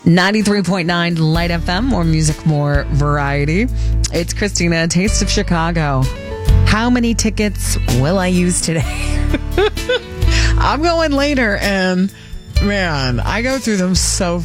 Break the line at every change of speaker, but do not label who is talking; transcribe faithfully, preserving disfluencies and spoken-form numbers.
ninety-three point nine Light F M, more music, more variety. It's Christina, Taste of Chicago. How many tickets will I use today? I'm going later, and man, I go through them so